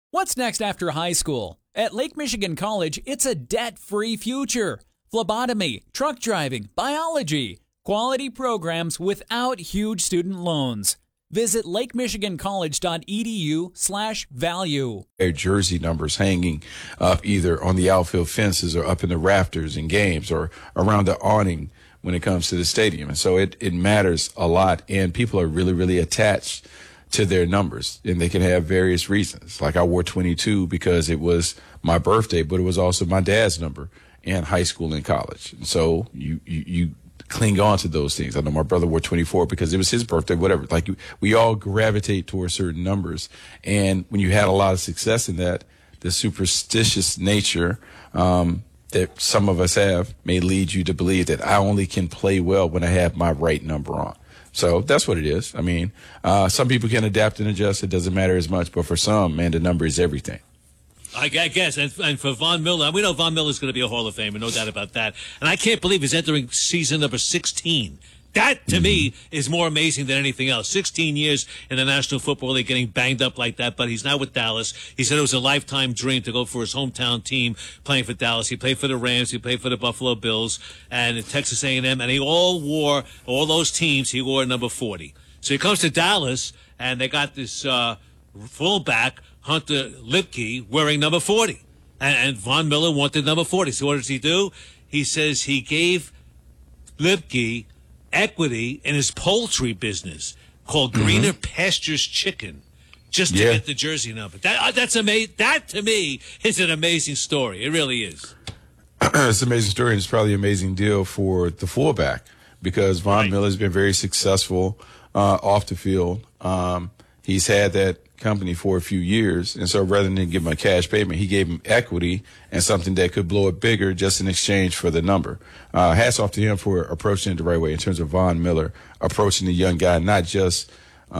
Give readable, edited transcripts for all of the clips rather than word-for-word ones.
What's next after high school? At Lake Michigan College, it's a debt-free future. Phlebotomy, truck driving, biology, quality programs without huge student loans. Visit lakemichigancollege.edu/value. Their jersey numbers hanging up either on the outfield fences or up in the rafters in games or around the awning when it comes to the stadium. And so it matters a lot, and people are really, really attached to their numbers, and they can have various reasons. Like I wore 22 because it was my birthday, but it was also my dad's number in high school and college. And so you cling on to those things. I know my brother wore 24 because it was his birthday, whatever. Like we all gravitate towards certain numbers. And when you had a lot of success in that, the superstitious nature that some of us have may lead you to believe that I only can play well when I have my right number on. So that's what it is. I mean, some people can adapt and adjust. It doesn't matter as much. But for some, man, the number is everything. I guess. And for Von Miller, we know Von Miller is going to be a Hall of Famer, no doubt about that. And I can't believe he's entering season number 16. That, to me, is more amazing than anything else. 16 years in the National Football League getting banged up like that, but he's now with Dallas. He said it was a lifetime dream to go for his hometown team playing for Dallas. He played for the Rams. He played for the Buffalo Bills and Texas A&M, and he all those teams, he wore number 40. So he comes to Dallas, and they got this fullback, Hunter Lipke, wearing number 40. And Von Miller wanted number 40. So what does he do? He says he gave Lipke equity in his poultry business called Greener Pastures Chicken just to get the jersey number. That's amazing. That, to me, is an amazing story. It really is. It's an amazing story, and it's probably an amazing deal for the fullback because Von Miller has been very successful off the field. He's had that company for a few years, and so rather than give him a cash payment, he gave him equity and something that could blow it bigger just in exchange for the number. Hats off to him for approaching it the right way in terms of Von Miller approaching the young guy, not just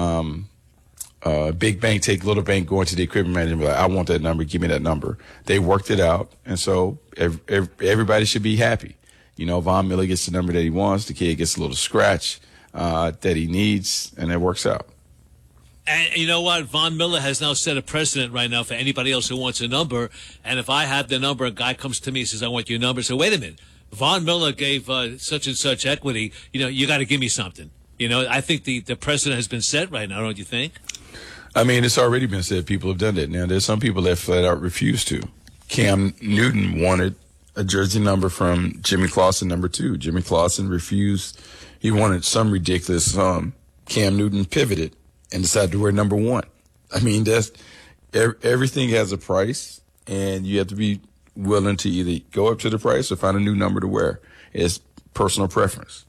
big bank take little bank going to the equipment manager and be like, I want that number, give me that number. They worked it out, and so everybody should be happy. You know, Von Miller gets the number that he wants, the kid gets a little scratch that he needs, and it works out. And you know what? Von Miller has now set a precedent right now for anybody else who wants a number. And if I have the number, a guy comes to me and says, I want your number. So wait a minute. Von Miller gave such and such equity. You know, you got to give me something. You know, I think the precedent has been set right now, don't you think? I mean, it's already been said. People have done it. Now, there's some people that flat out refuse to. Cam Newton wanted a jersey number from Jimmy Clausen, number 2. Jimmy Clausen refused. He wanted some ridiculous Cam Newton pivoted and decided to wear number 1. I mean, that's everything has a price, and you have to be willing to either go up to the price or find a new number to wear. It's personal preference.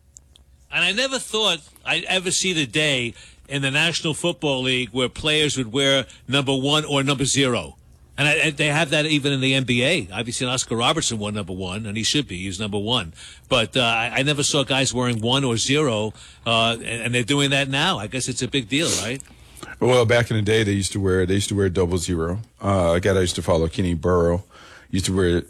And I never thought I'd ever see the day in the National Football League where players would wear number 1 or number 0. And they have that even in the NBA. Obviously, Oscar Robertson wore number 1, and he should be. He's number 1. But I never saw guys wearing 1 or 0, and they're doing that now. I guess it's a big deal, right? Well, back in the day, they used to wear 00. A guy I used to follow, Kenny Burrow, used to wear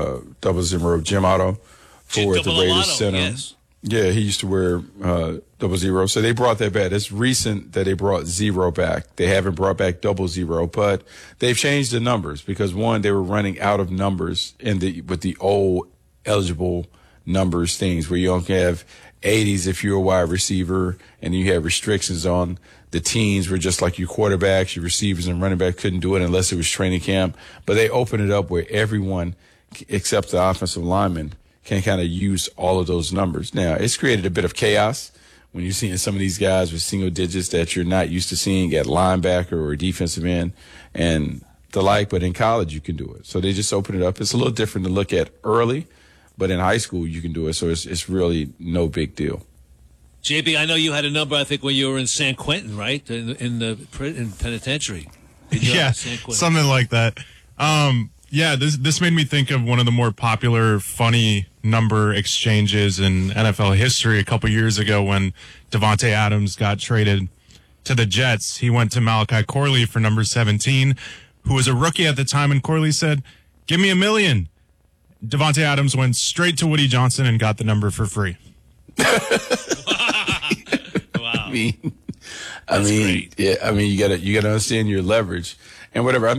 00. Jim Otto for the Raiders center. Yes. Yeah, he used to wear 00. So they brought that back. It's recent that they brought 0 back. They haven't brought back 00, but they've changed the numbers because, one, they were running out of numbers with the old eligible numbers things where you don't have 80s if you're a wide receiver, and you have restrictions on the teens where just like your quarterbacks, your receivers and running back couldn't do it unless it was training camp. But they opened it up where everyone except the offensive lineman can kind of use all of those numbers. Now, it's created a bit of chaos when you're seeing some of these guys with single digits that you're not used to seeing at linebacker or defensive end and the like, but in college you can do it. So they just open it up. It's a little different to look at early, but in high school you can do it. So it's really no big deal. JB, I know you had a number, I think, when you were in San Quentin, right? In penitentiary. Yeah, something like that. Yeah, this made me think of one of the more popular, funny number exchanges in NFL history a couple years ago when Davante Adams got traded to the Jets. He went to Malachi Corley for number 17, who was a rookie at the time, and Corley said, "Give me $1 million." Davante Adams went straight to Woody Johnson and got the number for free. Wow. I mean, great. yeah. I mean, you gotta understand your leverage and whatever.